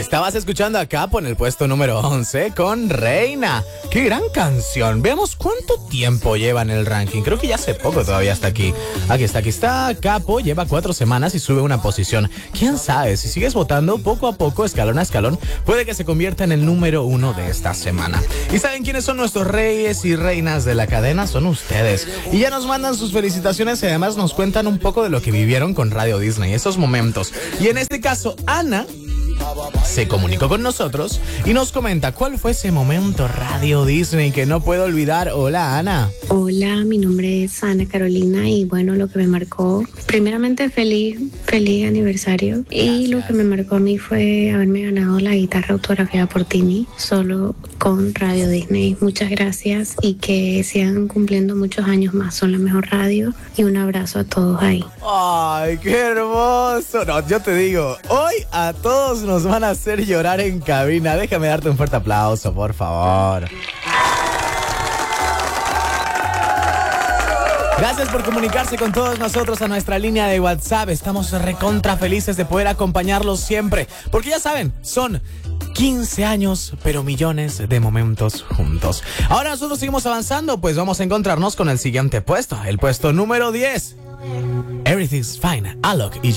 Estabas escuchando a Capo en el puesto número 11 con Reina. ¡Qué gran canción! Veamos cuánto tiempo lleva en el ranking. Creo que ya hace poco todavía está aquí. Aquí está. Capo lleva 4 semanas y sube una posición. ¿Quién sabe? Si sigues votando poco a poco, escalón a escalón, puede que se convierta en el número 1 de esta semana. ¿Y saben quiénes son nuestros reyes y reinas de la cadena? Son ustedes. Y ya nos mandan sus felicitaciones y además nos cuentan un poco de lo que vivieron con Radio Disney, esos momentos. Y en este caso, Ana se comunicó con nosotros y nos comenta cuál fue ese momento Radio Disney que no puedo olvidar. Hola, Ana. Hola, mi nombre es Ana Carolina y bueno, lo que me marcó, primeramente feliz aniversario. Y lo que me marcó a mí fue haberme ganado la guitarra autografiada por Tini, solo con Radio Disney. Muchas gracias y que sigan cumpliendo muchos años más. Son la mejor radio y un abrazo a todos ahí. Ay, qué hermoso. No, yo te digo, hoy a todos nos van a hacer llorar en cabina. Déjame darte un fuerte aplauso, por favor. Gracias por comunicarse con todos nosotros a nuestra línea de WhatsApp. Estamos recontra felices de poder acompañarlos siempre. Porque ya saben, son 15 años, pero millones de momentos juntos. Ahora nosotros seguimos avanzando, pues vamos a encontrarnos con el siguiente puesto. El puesto número 10. Everything's Fine, Alok y